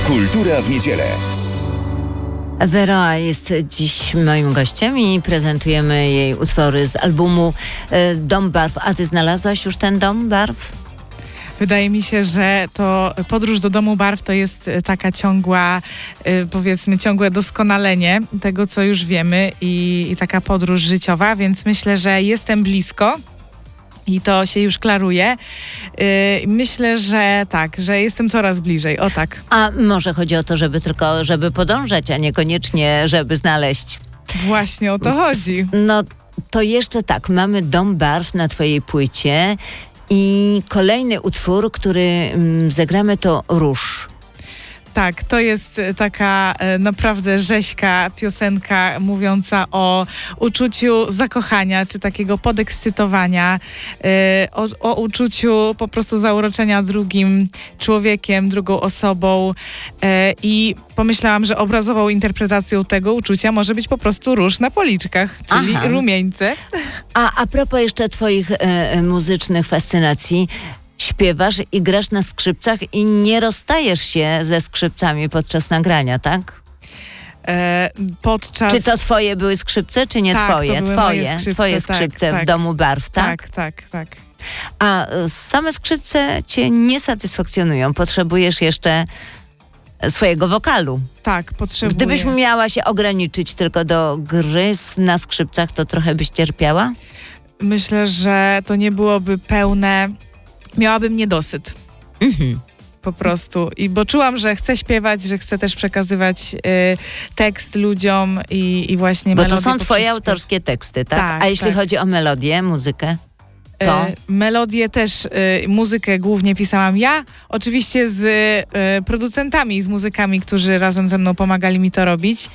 Kultura w niedzielę. Vera jest dziś moim gościem i prezentujemy jej utwory z albumu Dom Barw. A ty znalazłaś już ten Dom Barw? Wydaje mi się, że to podróż do Domu Barw to jest taka ciągła, powiedzmy ciągłe doskonalenie tego, co już wiemy i taka podróż życiowa, więc myślę, że jestem blisko. I to się już klaruje. Myślę, że tak, że jestem coraz bliżej. O tak. A może chodzi o to, żeby podążać, a niekoniecznie, żeby znaleźć. Właśnie o to chodzi. No to jeszcze tak, mamy Dom Barw na twojej płycie i kolejny utwór, który zagramy, to Róż. Tak, to jest taka naprawdę rzeźka piosenka mówiąca o uczuciu zakochania, czy takiego podekscytowania, o uczuciu po prostu zauroczenia drugim człowiekiem, drugą osobą i pomyślałam, że obrazową interpretacją tego uczucia może być po prostu róż na policzkach, czyli rumieńce. A propos jeszcze twoich muzycznych fascynacji, śpiewasz i grasz na skrzypcach i nie rozstajesz się ze skrzypcami podczas nagrania, tak? Podczas... Czy to twoje były skrzypce, czy nie tak, twoje? To były moje skrzypce, twoje skrzypce tak, w Domu Barw, tak? Tak. A same skrzypce cię nie satysfakcjonują. Potrzebujesz jeszcze swojego wokalu. Tak, potrzebuję. Gdybyś miała się ograniczyć tylko do gry na skrzypcach, to trochę byś cierpiała? Myślę, że to nie byłoby pełne... Miałabym niedosyt. Po prostu. Bo czułam, że chcę śpiewać, że chcę też przekazywać tekst ludziom i właśnie melodię. Bo to są twoje autorskie teksty, tak? Tak. A jeśli chodzi o melodię, muzykę? To? Melodię też, muzykę głównie pisałam ja. Oczywiście z producentami, z muzykami, którzy razem ze mną pomagali mi to robić.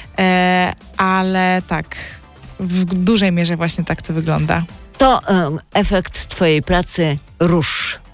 Ale tak, w dużej mierze właśnie tak to wygląda. To efekt twojej pracy Róż.